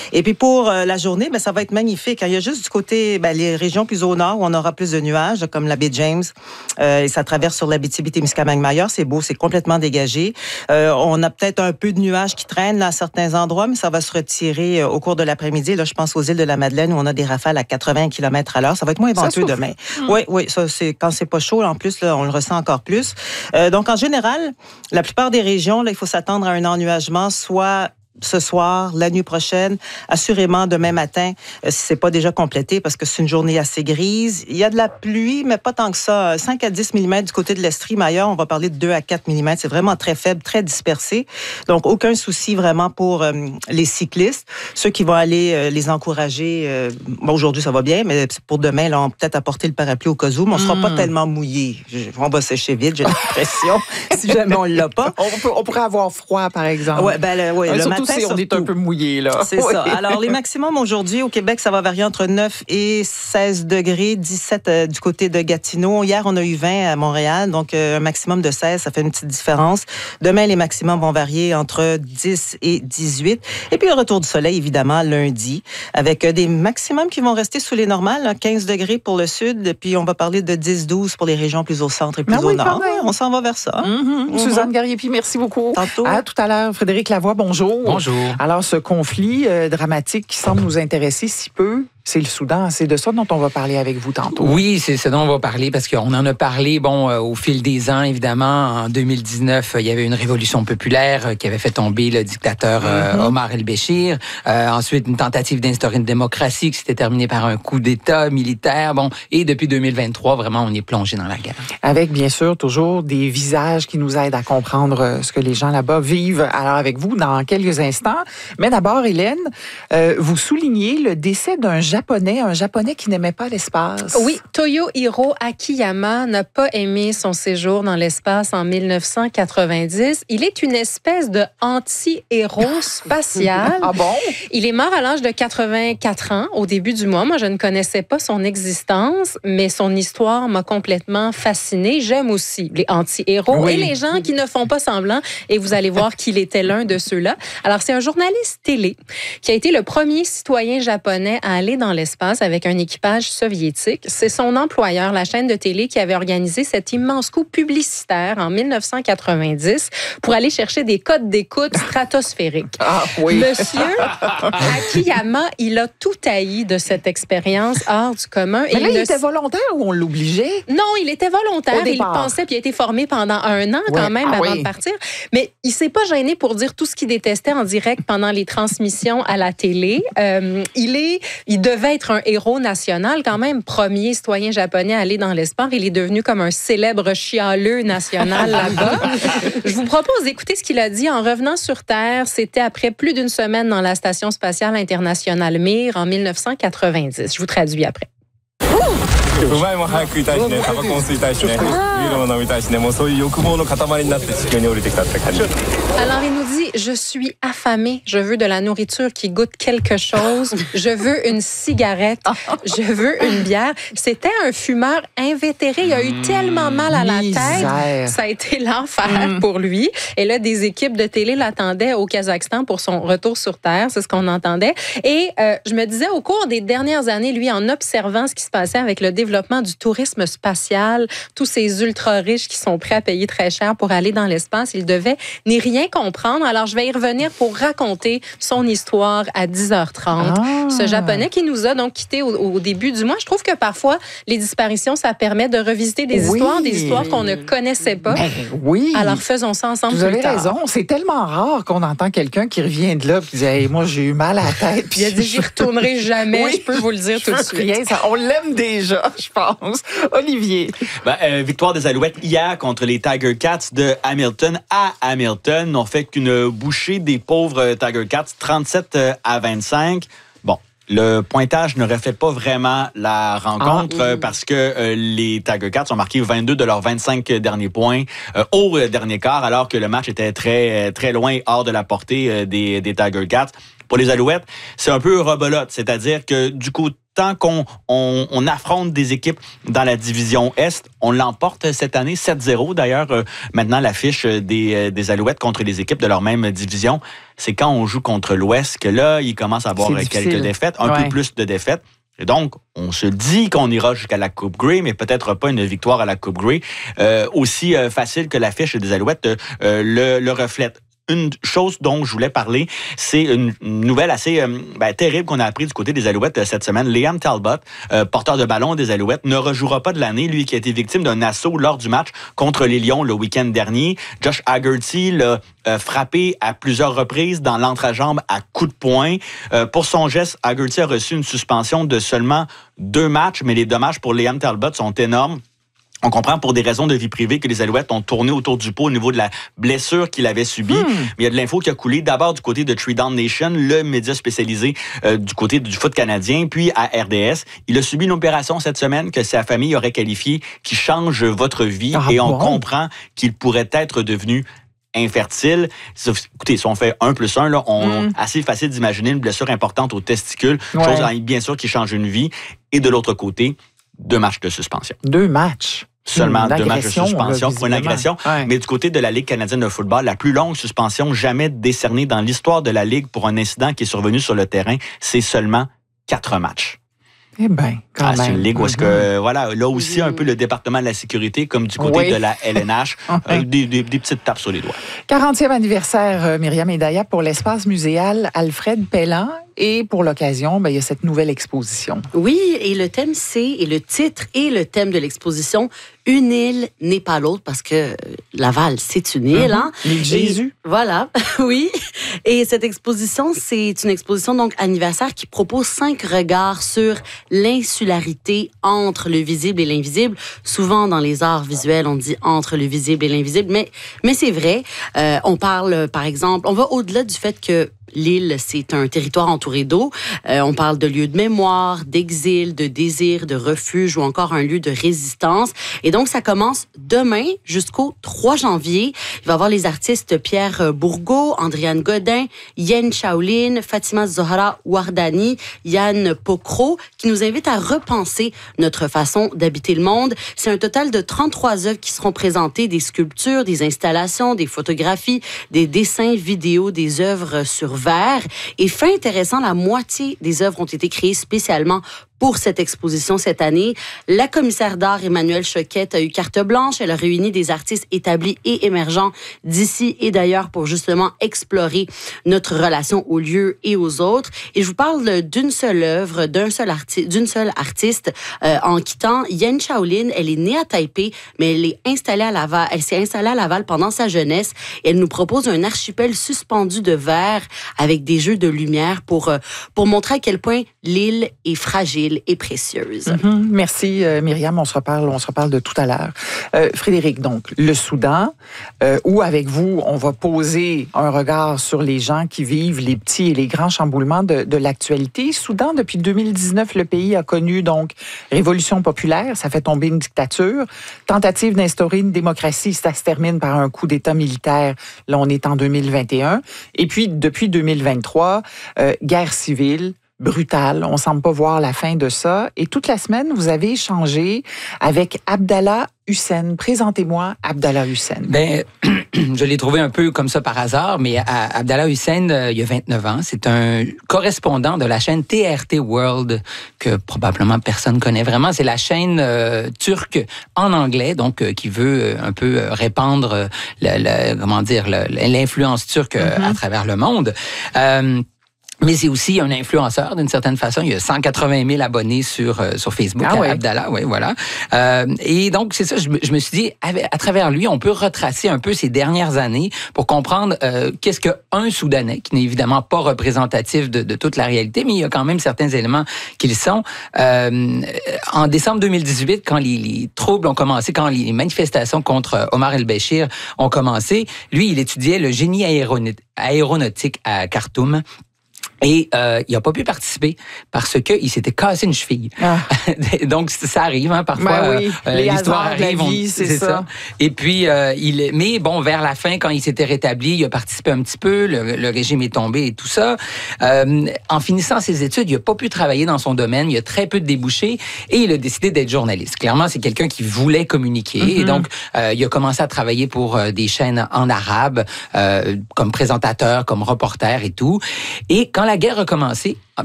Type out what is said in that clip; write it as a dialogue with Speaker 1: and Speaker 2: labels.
Speaker 1: Et puis pour la journée, ça va être magnifique. Il y a juste du côté, les régions plus au nord où on aura plus de nuages, comme la baie James, et ça traverse sur l'Abitibi-Témiscamingue-Mayotte. C'est beau, c'est complètement dégagé. On a peut-être un peu de nuages qui traînent là, à certains endroits, mais ça va se retirer au cours de l'après-midi. Là, je pense aux îles de la Madeleine où on a des rafales à 80 km/h. Ça va être moins venteux demain. Oui, ça, c'est quand c'est pas chaud. En plus, là, on le ressent encore plus. Donc, en général, la plupart des régions, là, il faut s'attendre à un ennuagement, soit ce soir, la nuit prochaine, assurément demain matin, si c'est pas déjà complété, parce que c'est une journée assez grise. Il y a de la pluie, mais pas tant que ça. 5 à 10 mm du côté de l'Estrie, mais ailleurs, on va parler de 2 à 4 mm. C'est vraiment très faible, très dispersé. Donc, aucun souci vraiment pour les cyclistes. Ceux qui vont aller les encourager, aujourd'hui, ça va bien, mais pour demain, là, on va peut-être apporter le parapluie au cas où, mais on sera pas tellement mouillé. On va sécher vite, j'ai l'impression, si jamais on l'a pas.
Speaker 2: On pourrait avoir froid, par exemple.
Speaker 1: Ouais, le matin,
Speaker 2: on est un peu mouillé, là.
Speaker 1: C'est ça. Alors, les maximums aujourd'hui au Québec, ça va varier entre 9 et 16 degrés, 17 du côté de Gatineau. Hier, on a eu 20 à Montréal, donc un maximum de 16, ça fait une petite différence. Demain, les maximums vont varier entre 10 et 18. Et puis, le retour du soleil, évidemment, lundi, avec des maximums qui vont rester sous les normales, 15 degrés pour le sud, puis on va parler de 10-12 pour les régions plus au centre et plus au nord. On s'en va vers ça.
Speaker 2: Suzanne Garrier-Puis, merci beaucoup.
Speaker 1: Tantôt.
Speaker 2: À tout à l'heure. Frédéric Lavoie, bonjour.
Speaker 3: Bonjour.
Speaker 2: Alors, ce conflit dramatique qui semble nous intéresser si peu, c'est le Soudan. C'est de ça dont on va parler avec vous tantôt.
Speaker 3: Oui, c'est ce dont on va parler parce qu'on en a parlé, au fil des ans, évidemment. En 2019, il y avait une révolution populaire qui avait fait tomber le dictateur Omar el-Béchir. Ensuite, une tentative d'instaurer une démocratie qui s'était terminée par un coup d'État militaire. Et depuis 2023, vraiment, on est plongé dans la guerre.
Speaker 2: Avec, bien sûr, toujours des visages qui nous aident à comprendre ce que les gens là-bas vivent. Alors, avec vous, dans quelques instants. Mais d'abord, Hélène, vous soulignez le décès d'un Japonais qui n'aimait pas l'espace.
Speaker 4: Oui, Toyohiro Akiyama n'a pas aimé son séjour dans l'espace en 1990. Il est une espèce de anti-héros spatial.
Speaker 2: Ah bon?
Speaker 4: Il est mort à l'âge de 84 ans au début du mois. Moi, je ne connaissais pas son existence, mais son histoire m'a complètement fascinée. J'aime aussi les anti-héros et les gens qui ne font pas semblant. Et vous allez voir qu'il était l'un de ceux-là. Alors, c'est un journaliste télé qui a été le premier citoyen japonais à aller dans l'espace avec un équipage soviétique. C'est son employeur, la chaîne de télé, qui avait organisé cet immense coup publicitaire en 1990 pour aller chercher des codes d'écoute stratosphériques.
Speaker 2: Ah oui.
Speaker 4: Monsieur Akiyama, il a tout haï de cette expérience hors du commun.
Speaker 2: Mais là, il était volontaire ou on l'obligeait?
Speaker 4: Non, il était volontaire.
Speaker 2: Il
Speaker 4: pensait, puis il a été formé pendant 1 an quand même avant de partir. Mais il s'est pas gêné pour dire tout ce qu'il détestait en direct pendant les transmissions à la télé. Il devait être un héros national quand même, premier citoyen japonais à aller dans l'espace. Il est devenu comme un célèbre chialeux national là-bas. Je vous propose d'écouter ce qu'il a dit en revenant sur Terre. C'était après plus d'une semaine dans la Station spatiale internationale Mir en 1990. Je vous traduis après. Alors, il nous dit, je suis affamé, je veux de la nourriture qui goûte quelque chose, je veux une cigarette, je veux une bière. C'était un fumeur invétéré, il a eu tellement mal à la tête, ça a été l'enfer pour lui. Et là, des équipes de télé l'attendaient au Kazakhstan pour son retour sur Terre, c'est ce qu'on entendait. Et je me disais, au cours des dernières années, lui, en observant ce qui se passait avec le développement du tourisme spatial, tous ces ultra-riches qui sont prêts à payer très cher pour aller dans l'espace, il devait n'y rien comprendre. Alors, je vais y revenir pour raconter son histoire à 10h30. Ce Japonais qui nous a donc quittés au début du mois. Je trouve que parfois, les disparitions, ça permet de revisiter des histoires qu'on ne connaissait pas.
Speaker 2: Oui.
Speaker 4: Alors, faisons ça ensemble.
Speaker 2: Vous avez raison. C'est tellement rare qu'on entend quelqu'un qui revient de là et qui dit hey, « moi, j'ai eu mal à la tête. »
Speaker 4: Il a dit « j'y retournerai jamais. Je peux vous le dire tout de suite. »
Speaker 2: Rien, on l'aime déjà, je pense. Olivier.
Speaker 5: Victoire des Alouettes hier contre les Tiger Cats de Hamilton à Hamilton. N'ont fait qu'une bouchée des pauvres Tiger Cats, 37-25. Bon, le pointage ne reflète pas vraiment la rencontre parce que les Tiger Cats ont marqué 22 de leurs 25 derniers points au dernier quart, alors que le match était très, très loin hors de la portée des Tiger Cats. Pour les Alouettes, c'est un peu rebelote, c'est-à-dire que du coup, temps qu'on affronte des équipes dans la division Est, on l'emporte cette année, 7-0. D'ailleurs, maintenant, l'affiche des Alouettes contre les équipes de leur même division, c'est quand on joue contre l'Ouest que là, il commence à avoir quelques défaites, un peu plus de défaites. Et donc, on se dit qu'on ira jusqu'à la Coupe Grey, mais peut-être pas une victoire à la Coupe Grey aussi facile que l'affiche des Alouettes le reflète. Une chose dont je voulais parler, c'est une nouvelle assez terrible qu'on a appris du côté des Alouettes cette semaine. Liam Talbot, porteur de ballon des Alouettes, ne rejouera pas de l'année, lui qui a été victime d'un assaut lors du match contre les Lions le week-end dernier. Josh Haggerty l'a frappé à plusieurs reprises dans l'entrejambe à coups de poing. Pour son geste, Haggerty a reçu une suspension de seulement 2 matchs, mais les dommages pour Liam Talbot sont énormes. On comprend pour des raisons de vie privée que les Alouettes ont tourné autour du pot au niveau de la blessure qu'il avait subie. Mais il y a de l'info qui a coulé d'abord du côté de Three Down Nation, le média spécialisé du côté du foot canadien, puis à RDS. Il a subi une opération cette semaine que sa famille aurait qualifiée qui change votre vie et on comprend qu'il pourrait être devenu infertile. Écoutez, si on fait 1 + 1, là, assez facile d'imaginer une blessure importante aux testicules, chose bien sûr qui change une vie. Et de l'autre côté, 2 matchs de suspension.
Speaker 2: 2 matchs?
Speaker 5: Seulement 2 matchs de suspension pour une agression. Ouais. Mais du côté de la Ligue canadienne de football, la plus longue suspension jamais décernée dans l'histoire de la Ligue pour un incident qui est survenu sur le terrain, c'est seulement 4 matchs.
Speaker 2: Eh bien, quand même.
Speaker 5: C'est une ligue où est-ce que, voilà, là aussi, un peu le département de la sécurité, comme du côté de la LNH, des petites tapes sur les doigts.
Speaker 2: 40e anniversaire, Myriam Edaya, pour l'espace muséal Alfred Pellan. Et pour l'occasion, il y a cette nouvelle exposition.
Speaker 6: Oui, et le thème, et le titre et le thème de l'exposition, une île n'est pas l'autre, parce que Laval, c'est une île. Hein?
Speaker 2: L'île Jésus.
Speaker 6: Voilà, oui. Et cette exposition, c'est une exposition donc anniversaire qui propose 5 regards sur l'insularité entre le visible et l'invisible. Souvent, dans les arts visuels, on dit entre le visible et l'invisible, mais c'est vrai. On parle, par exemple, on va au-delà du fait que l'île, c'est un territoire entouré d'eau. On parle de lieux de mémoire, d'exil, de désir, de refuge ou encore un lieu de résistance. Et donc, ça commence demain jusqu'au 3 janvier. Il va y avoir les artistes Pierre Bourgault, Andréane Godin, Yen Shaolin, Fatima Zohra Wardani, Yann Pocro, qui nous invitent à repenser notre façon d'habiter le monde. C'est un total de 33 œuvres qui seront présentées, des sculptures, des installations, des photographies, des dessins, vidéos, des œuvres sur verre. Et fait intéressant, la moitié des œuvres ont été créées spécialement pour cette exposition cette année. La commissaire d'art Emmanuelle Choquette a eu carte blanche. Elle a réuni des artistes établis et émergents d'ici et d'ailleurs pour justement explorer notre relation aux lieux et aux autres. Et je vous parle d'une seule œuvre, d'une seule artiste. En quittant Yen Shaolin, elle est née à Taipei, mais elle s'est installée à Laval pendant sa jeunesse. Elle nous propose un archipel suspendu de verre avec des jeux de lumière pour montrer à quel point l'île est fragile et précieuse.
Speaker 2: Merci Myriam, on se reparle de tout à l'heure. Frédéric, donc le Soudan, où avec vous, on va poser un regard sur les gens qui vivent les petits et les grands chamboulements de l'actualité. Soudan, depuis 2019, le pays a connu donc révolution populaire, ça fait tomber une dictature, tentative d'instaurer une démocratie, ça se termine par un coup d'État militaire, là on est en 2021, et puis depuis 2023, guerre civile, brutale. On ne semble pas voir la fin de ça. Et toute la semaine, vous avez échangé avec Abdallah Hussein. Présentez-moi Abdallah Hussein.
Speaker 3: Je l'ai trouvé un peu comme ça par hasard, mais Abdallah Hussein, il y a 29 ans, c'est un correspondant de la chaîne TRT World que probablement personne connaît vraiment. C'est la chaîne turque en anglais, donc qui veut un peu répandre l'influence turque à travers le monde. Mais c'est aussi un influenceur d'une certaine façon. Il y a 180 000 abonnés sur Facebook. Abdallah, oui, voilà. Et donc, c'est ça, je me suis dit, à travers lui, on peut retracer un peu ces dernières années pour comprendre qu'est-ce qu'un Soudanais, qui n'est évidemment pas représentatif de toute la réalité, mais il y a quand même certains éléments qui le sont. En décembre 2018, quand les troubles ont commencé, quand les manifestations contre Omar el-Béchir ont commencé, lui, il étudiait le génie aéronautique à Khartoum. Et il n'a pas pu participer parce qu'il s'était cassé une cheville. Ah. Donc, ça arrive, hein, parfois.
Speaker 2: Ben oui,
Speaker 3: l'histoire arrive.
Speaker 2: C'est ça.
Speaker 3: Et puis, mais bon, vers la fin, quand il s'était rétabli, il a participé un petit peu, le régime est tombé et tout ça. En finissant ses études, il n'a pas pu travailler dans son domaine, il y a très peu de débouchés et il a décidé d'être journaliste. Clairement, c'est quelqu'un qui voulait communiquer et donc, il a commencé à travailler pour des chaînes en arabe, comme présentateur, comme reporter et tout. Et quand la guerre a commencé,